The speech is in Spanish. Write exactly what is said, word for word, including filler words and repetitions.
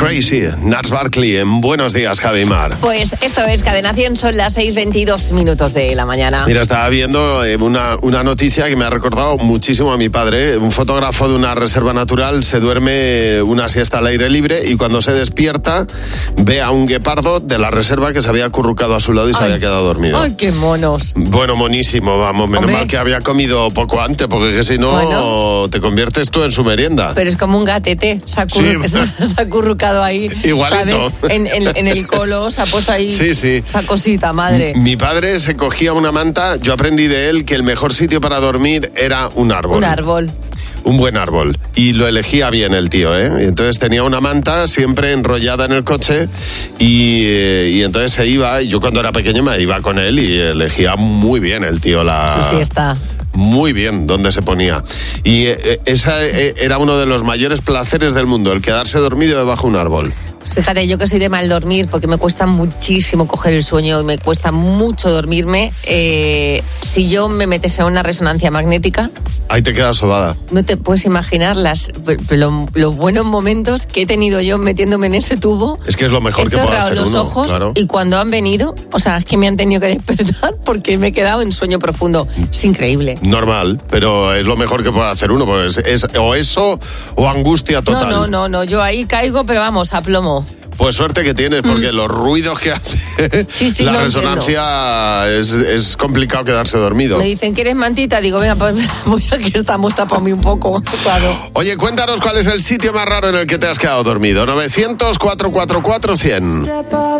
Crazy, Nars Barkley, en Buenos Días, Javi Mar. Pues esto es Cadena cien, son las seis veintidós minutos de la mañana. Mira, estaba viendo una, una noticia que me ha recordado muchísimo a mi padre. Un fotógrafo de una reserva natural se duerme una siesta al aire libre y cuando se despierta ve a un guepardo de la reserva que se había acurrucado a su lado y ay, se había quedado dormido. ¡Ay, qué monos! Bueno, monísimo, vamos. Menos Hombre. mal que había comido poco antes, porque que si no bueno, te conviertes tú en su merienda. Pero es como un gatete, se ha acurru- sí. acurrucado ahí, igualito, en, en, en el colo, se ha puesto ahí sí, sí. esa cosita, madre. Mi padre se cogía una manta, yo aprendí de él que el mejor sitio para dormir era un árbol. Un árbol. Un buen árbol. Y lo elegía bien el tío, ¿eh? Y entonces tenía una manta siempre enrollada en el coche y, eh, y entonces se iba, y yo cuando era pequeño me iba con él y elegía muy bien el tío la... Su siesta. Muy bien dónde se ponía. Y eh, ese era uno de los mayores placeres del mundo, el quedarse dormido debajo de un árbol. Pues fíjate, yo que soy de mal dormir, porque me cuesta muchísimo coger el sueño y me cuesta mucho dormirme, eh, si yo me metiese a una resonancia magnética... Ahí te quedas sobada. No te puedes imaginar las, lo, los buenos momentos que he tenido yo metiéndome en ese tubo. Es que es lo mejor que puede hacer uno. He cerrado los ojos, claro. Y cuando han venido, o sea, es que me han tenido que despertar porque me he quedado en sueño profundo. Es increíble. Normal, pero es lo mejor que puede hacer uno, pues es o eso o angustia total. No, no, no, no, yo ahí caigo, pero vamos, a plomo. Pues suerte que tienes, porque mm. los ruidos que hace sí, sí, la no resonancia es, es complicado quedarse dormido. Me dicen que eres mantita, digo, venga, pues, pues aquí estamos, tapame un poco, claro. Oye, cuéntanos cuál es el sitio más raro en el que te has quedado dormido. novecientos, cuatrocientos cuarenta y cuatro, cien.